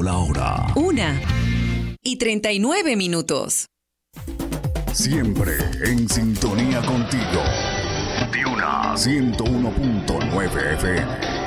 Marcando la hora. 1:39. Siempre en sintonía contigo. Duna 101.9 FM.